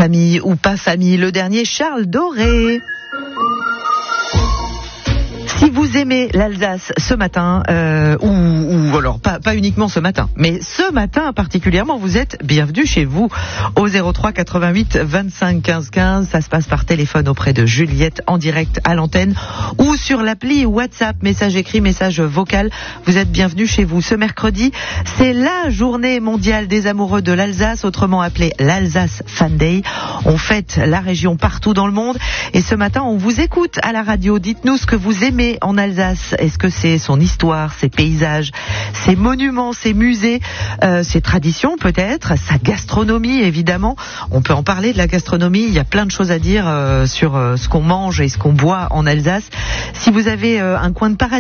Famille ou pas famille, le dernier Charles Doré. Si vous aimez l'Alsace ce matin, ou alors pas uniquement ce matin, mais ce matin particulièrement, vous êtes bienvenue chez vous au 03 88 25 15 15. Ça se passe par téléphone auprès de Juliette en direct à l'antenne ou sur l'appli WhatsApp, message écrit, message vocal. Vous êtes bienvenue chez vous. Ce mercredi, c'est la journée mondiale des amoureux de l'Alsace, autrement appelée l'Alsace Fan Day. On fête la région partout dans le monde et ce matin, on vous écoute à la radio. Dites-nous ce que vous aimez en Alsace. Est-ce que c'est son histoire, ses paysages, ses monuments, ses musées, ses traditions peut-être, sa gastronomie évidemment. On peut en parler de la gastronomie, il y a plein de choses à dire sur ce qu'on mange et ce qu'on boit en Alsace. Si vous avez un coin de paradis